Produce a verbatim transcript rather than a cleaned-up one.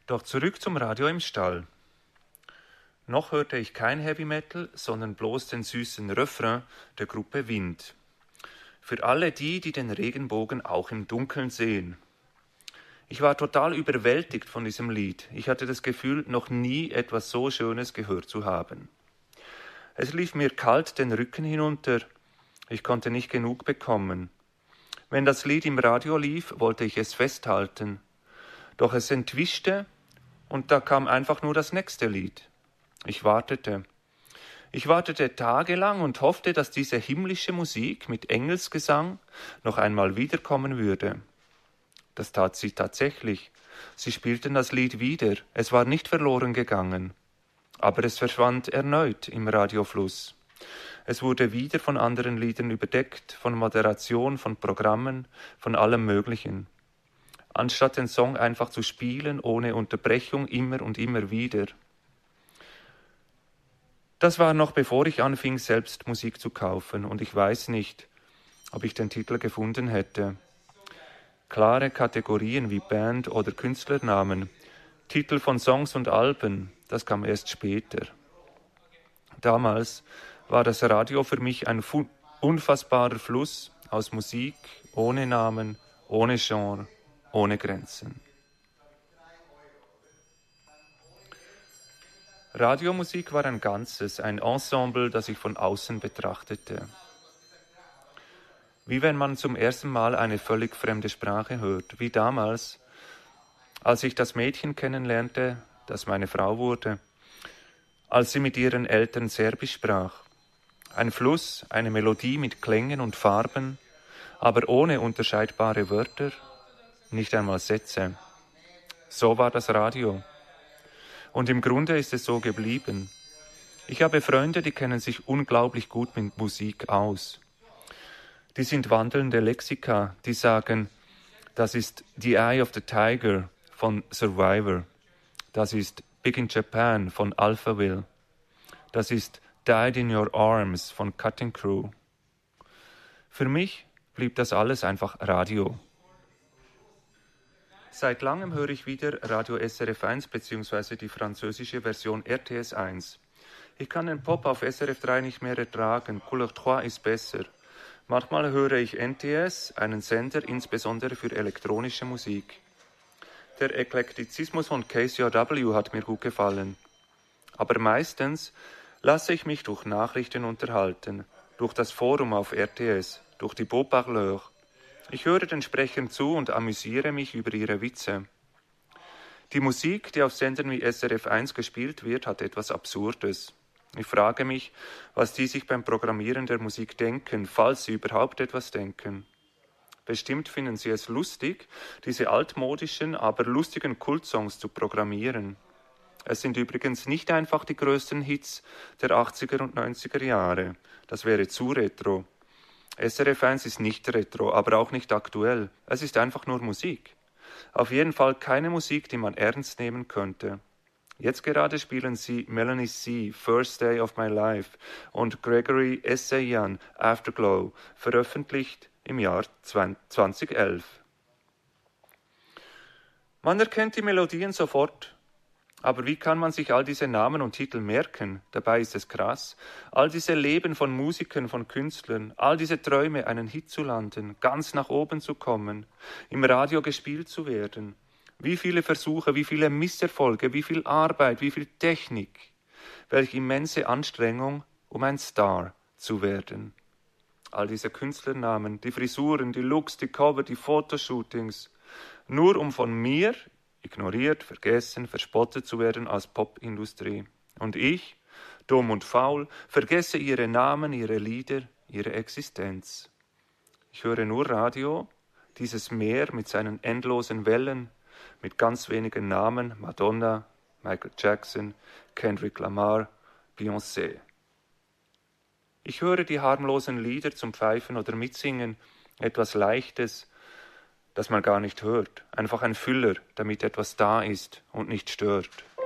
Doch zurück zum Radio im Stall. Noch hörte ich kein Heavy Metal, sondern bloß den süßen Refrain der Gruppe Wind. Für alle die, die den Regenbogen auch im Dunkeln sehen. Ich war total überwältigt von diesem Lied. Ich hatte das Gefühl, noch nie etwas so Schönes gehört zu haben. Es lief mir kalt den Rücken hinunter. Ich konnte nicht genug bekommen. Wenn das Lied im Radio lief, wollte ich es festhalten. Doch es entwischte und da kam einfach nur das nächste Lied. Ich wartete. Ich wartete tagelang und hoffte, dass diese himmlische Musik mit Engelsgesang noch einmal wiederkommen würde. Das tat sie tatsächlich. Sie spielten das Lied wieder. Es war nicht verloren gegangen. Aber es verschwand erneut im Radiofluss. Es wurde wieder von anderen Liedern überdeckt, von Moderation, von Programmen, von allem Möglichen. Anstatt den Song einfach zu spielen, ohne Unterbrechung, immer und immer wieder. Das war noch bevor ich anfing, selbst Musik zu kaufen, und ich weiß nicht, ob ich den Titel gefunden hätte. Klare Kategorien wie Band oder Künstlernamen, Titel von Songs und Alben, das kam erst später. Damals war das Radio für mich ein fu- unfassbarer Fluss aus Musik, ohne Namen, ohne Genre, ohne Grenzen. Radiomusik war ein Ganzes, ein Ensemble, das ich von außen betrachtete. Wie wenn man zum ersten Mal eine völlig fremde Sprache hört, wie damals, als ich das Mädchen kennenlernte, das meine Frau wurde, als sie mit ihren Eltern Serbisch sprach. Ein Fluss, eine Melodie mit Klängen und Farben, aber ohne unterscheidbare Wörter, nicht einmal Sätze. So war das Radio. Und im Grunde ist es so geblieben. Ich habe Freunde, die kennen sich unglaublich gut mit Musik aus. Die sind wandelnde Lexika, die sagen, das ist The Eye of the Tiger von Survivor, das ist Big in Japan von Alphaville, das ist Died in Your Arms von Cutting Crew. Für mich blieb das alles einfach Radio. Seit langem höre ich wieder Radio S R F eins bzw. die französische Version R T S eins. Ich kann den Pop auf S R F drei nicht mehr ertragen, Couleur drei ist besser. Manchmal höre ich N T S, einen Sender insbesondere für elektronische Musik. Der Eklektizismus von K C R W hat mir gut gefallen. Aber meistens lasse ich mich durch Nachrichten unterhalten, durch das Forum auf R T S, durch die Beau-Parleur. Ich höre den Sprechern zu und amüsiere mich über ihre Witze. Die Musik, die auf Sendern wie S R F eins gespielt wird, hat etwas Absurdes. Ich frage mich, was die sich beim Programmieren der Musik denken, falls sie überhaupt etwas denken. Bestimmt finden sie es lustig, diese altmodischen, aber lustigen Kultsongs zu programmieren. Es sind übrigens nicht einfach die größten Hits der achtziger und neunziger Jahre. Das wäre zu retro. S R F eins ist nicht retro, aber auch nicht aktuell. Es ist einfach nur Musik. Auf jeden Fall keine Musik, die man ernst nehmen könnte. Jetzt gerade spielen sie Melanie C., First Day of My Life und Gregory Essayan, Afterglow, veröffentlicht im Jahr zweitausendelf. Man erkennt die Melodien sofort, aber wie kann man sich all diese Namen und Titel merken? Dabei ist es krass. All diese Leben von Musikern, von Künstlern, all diese Träume, einen Hit zu landen, ganz nach oben zu kommen, im Radio gespielt zu werden. Wie viele Versuche, wie viele Misserfolge, wie viel Arbeit, wie viel Technik, welche immense Anstrengung, um ein Star zu werden. All diese Künstlernamen, die Frisuren, die Looks, die Cover, die Fotoshootings, nur um von mir ignoriert, vergessen, verspottet zu werden als Popindustrie. Und ich, dumm und faul, vergesse ihre Namen, ihre Lieder, ihre Existenz. Ich höre nur Radio, dieses Meer mit seinen endlosen Wellen, mit ganz wenigen Namen, Madonna, Michael Jackson, Kendrick Lamar, Beyoncé. Ich höre die harmlosen Lieder zum Pfeifen oder Mitsingen, etwas Leichtes, das man gar nicht hört, einfach ein Füller, damit etwas da ist und nicht stört.